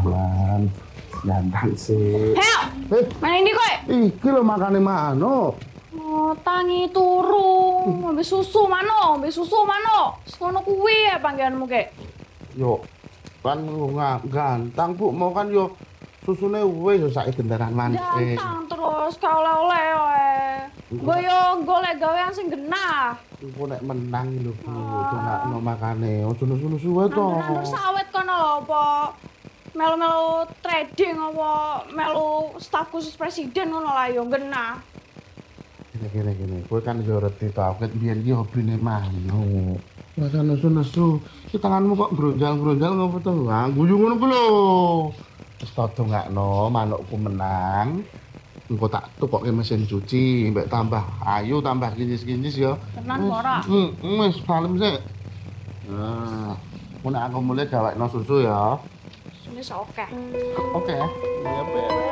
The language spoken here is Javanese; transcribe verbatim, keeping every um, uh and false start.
Aman. Ganteng sih. Heo, Eh, mana ini kowe? iki lho makane mano. Oh, tangi turu, ngombe susu mano, ngombe susu mano. Sono kuwi ya panggilanmu kek. Yo kan nggak ganteng Bu, mau kan yo susune wis yo sak gendaran manis. Ganteng terus ka oleh-oleh oe. Nggo yo golek gawean sing genah. Engko nek menang lho Bu, dongakno makane. Ojo nesu-nesu wae to. Nandur sawit kono lho apa melu-melu trading apa melu staf khusus presiden ngono lah yo genah. Gini gini gini, kowe kan yo reti to, ket biyen iki hobine manuk. Masa nesu-nesu, ki tanganmu kok gronjal-gronjal ngopo to? Ah, guyu ngono ku lho. Wis to dongakno manukku menang. Engko tak tukokke mesin cuci, mbek tambah ayu, tambah kinyis-kinyis ya. Tenan ora? Hmm, wis kalem sik. Nah, mun aku mulai gawekno susu ya. Wis oke. Oke. Iya,